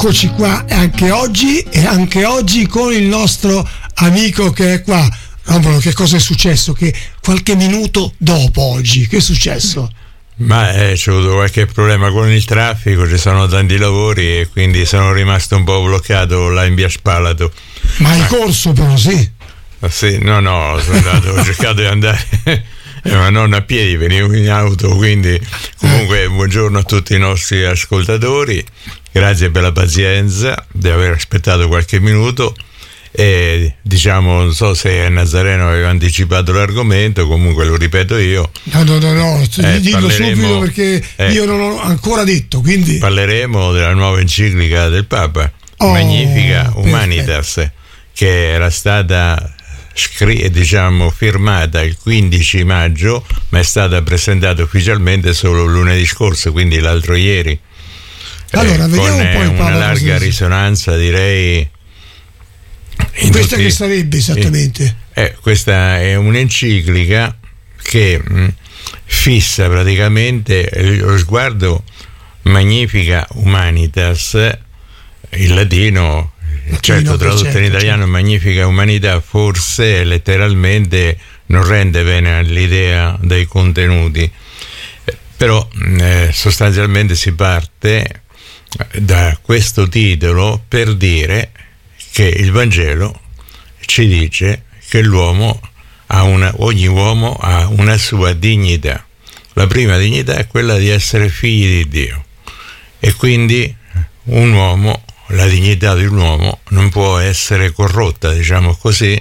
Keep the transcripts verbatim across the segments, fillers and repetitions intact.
Eccoci qua anche oggi e anche oggi con il nostro amico che è qua. Romolo, che cosa è successo? Che qualche minuto dopo oggi, che è successo? Ma eh, c'è avuto qualche problema con il traffico, ci sono tanti lavori e quindi sono rimasto un po' bloccato là in via Spalato. Ma hai corso però, sì? Sì, no, no, sono andato, ho cercato di andare, ma non a piedi, venivo in auto, quindi comunque buongiorno a tutti i nostri ascoltatori, grazie per la pazienza di aver aspettato qualche minuto. E diciamo, non so se Nazareno aveva anticipato l'argomento, comunque lo ripeto io. No, no, no, no, eh, dillo subito perché eh, io non l'ho ancora detto, quindi parleremo della nuova enciclica del Papa, oh, Magnificat Humanitas, perfetto, che era stata scri- diciamo firmata il quindici maggio, ma è stata presentata ufficialmente solo lunedì scorso, quindi l'altro ieri. Allora, eh, vediamo con un po' il una Papa larga così. risonanza, direi. Questa tutti, che sarebbe esattamente? Eh, eh, questa è un'enciclica che mh, fissa praticamente lo sguardo Magnificat Humanitas, il latino, certo tradotto certo, in italiano certo. Magnifica Umanità forse letteralmente non rende bene all'idea dei contenuti, però eh, sostanzialmente si parte da questo titolo per dire che il Vangelo ci dice che l'uomo ha una, ogni uomo ha una sua dignità. La prima dignità è quella di essere figli di Dio, e quindi un uomo, la dignità di un uomo non può essere corrotta, diciamo così,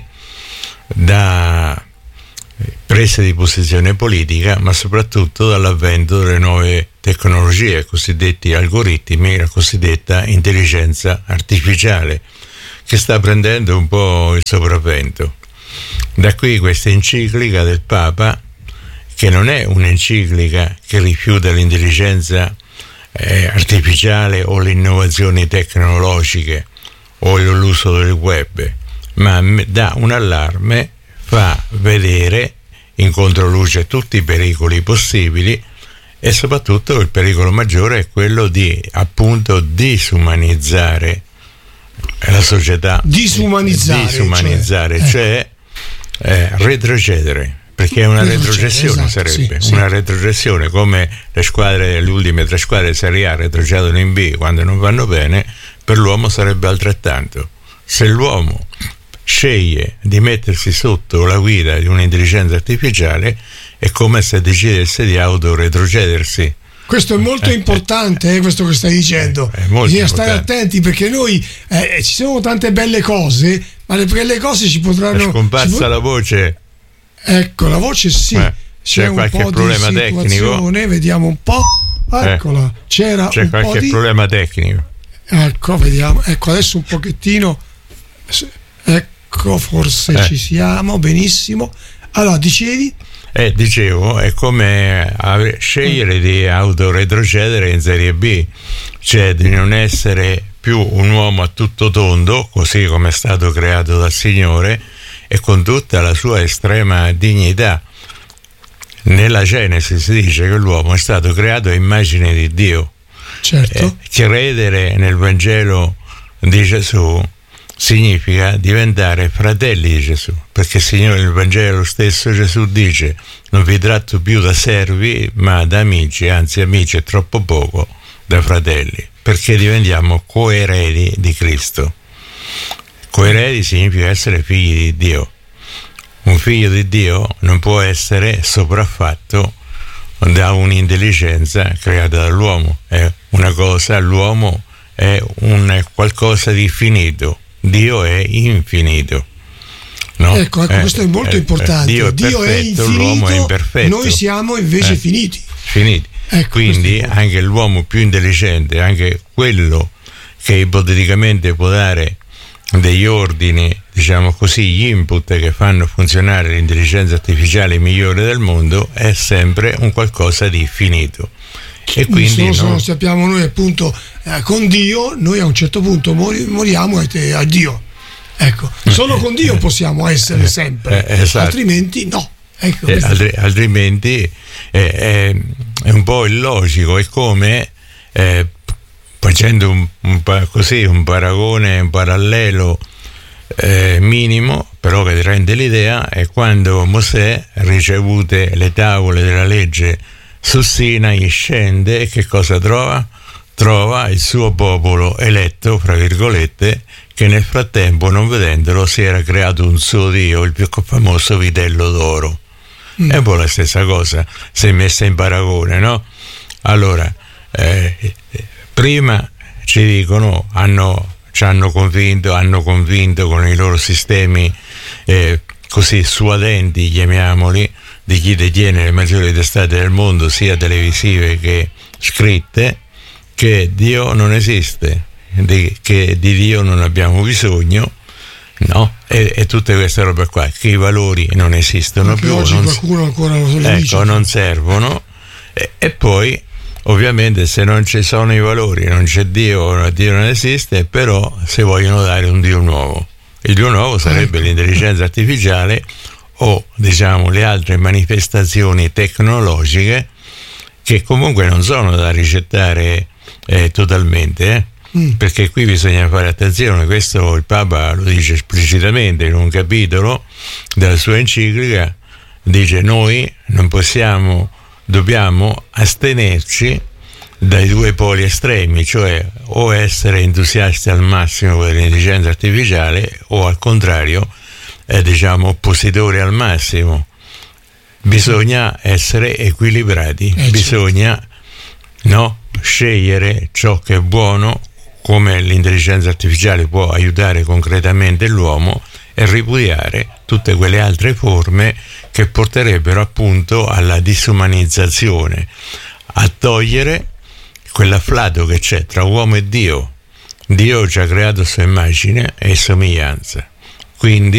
da prese di posizione politica, ma soprattutto dall'avvento delle nuove tecnologie, cosiddetti algoritmi, la cosiddetta intelligenza artificiale, che sta prendendo un po' il sopravvento. Da qui questa enciclica del Papa, che non è un'enciclica che rifiuta l'intelligenza eh, artificiale o le innovazioni tecnologiche o l'uso del web, ma dà un allarme, fa vedere in controluce tutti i pericoli possibili, e soprattutto il pericolo maggiore è quello di appunto disumanizzare la società, disumanizzare, disumanizzare cioè, cioè eh, retrocedere, perché è una retrocessione, esatto, sarebbe sì, una sì. retrocessione, come le squadre, le ultime tre squadre Serie A retrocedono in B quando non vanno bene. Per l'uomo sarebbe altrettanto. Se l'uomo sceglie di mettersi sotto la guida di un'intelligenza artificiale, è come se decidesse di autoretrocedersi. Questo è molto importante, eh, questo che stai dicendo. È molto Bisogna importante. stare attenti, perché noi eh, ci sono tante belle cose, ma le belle cose ci potranno. È scomparsa ci... la voce. Ecco, la voce sì. Eh, c'è, c'è un qualche po' problema di tecnico. Vediamo un po'. Eccola. Eh, C'era c'è un qualche po' di... problema tecnico. Ecco, vediamo. Ecco, adesso un pochettino. Ecco, forse eh. ci siamo. Benissimo. Allora, dicevi? Eh, dicevo, è come ave- scegliere di autoretrocedere in Serie B, cioè di non essere più un uomo a tutto tondo, così come è stato creato dal Signore, e con tutta la sua estrema dignità. Nella Genesi si dice che l'uomo è stato creato a immagine di Dio. Certo. Eh, credere nel Vangelo di Gesù significa diventare fratelli di Gesù, perché il Signore nel Vangelo stesso Gesù dice: non vi tratto più da servi ma da amici, anzi amici è troppo poco, da fratelli, perché diventiamo coeredi di Cristo. Coeredi significa essere figli di Dio. Un figlio di Dio non può essere sopraffatto da un'intelligenza creata dall'uomo. È una cosa, l'uomo è un qualcosa di finito, Dio è infinito. No? Ecco, ecco, eh, questo è molto eh, importante. Dio è Dio perfetto, è infinito, l'uomo è imperfetto. Noi siamo invece eh, finiti. Finiti. Ecco, quindi anche l'uomo più intelligente, anche quello che ipoteticamente può dare degli ordini, diciamo così, gli input che fanno funzionare l'intelligenza artificiale migliore del mondo, è sempre un qualcosa di finito. E quindi non, no, non sappiamo noi, appunto, eh, con Dio noi a un certo punto mori, moriamo e a Dio. Ecco, solo con Dio possiamo essere sempre, eh, esatto. Altrimenti no. Ecco, eh, altri, altrimenti eh, è, è un po' illogico, è come eh, facendo un, un, così, un paragone, un parallelo eh, minimo, però che ti rende l'idea, è quando Mosè, ricevute le tavole della legge su Sinai, scende e che cosa trova? Trova il suo popolo eletto, fra virgolette, che nel frattempo, non vedendolo, si era creato un suo Dio, il più famoso vitello d'oro. Mm. È un po' la stessa cosa, se messa in paragone, no? Allora, eh, prima ci dicono, hanno, ci hanno convinto, hanno convinto con i loro sistemi eh, così suadenti, chiamiamoli, di chi detiene le maggiori testate del mondo, sia televisive che scritte, che Dio non esiste, di, che di Dio non abbiamo bisogno, no? E, e tutte queste robe qua, che i valori non esistono anche più, oggi non, qualcuno ancora lo ecco, dice. non servono, e, e poi ovviamente se non ci sono i valori, non c'è Dio, Dio non esiste, però se vogliono dare un Dio nuovo, il Dio nuovo sarebbe ecco. l'intelligenza artificiale o diciamo le altre manifestazioni tecnologiche che comunque non sono da ricettare eh, totalmente, eh? Mm. Perché qui bisogna fare attenzione, questo il Papa lo dice esplicitamente in un capitolo della sua enciclica, dice noi non possiamo, dobbiamo astenerci dai due poli estremi, cioè o essere entusiasti al massimo per l'intelligenza artificiale o al contrario eh, diciamo oppositori al massimo. Bisogna essere equilibrati, eh, bisogna certo. no, scegliere ciò che è buono, come l'intelligenza artificiale può aiutare concretamente l'uomo, e ripudiare tutte quelle altre forme che porterebbero appunto alla disumanizzazione, a togliere quell'afflato che c'è tra uomo e Dio. Dio ci ha creato a sua immagine e somiglianza, quindi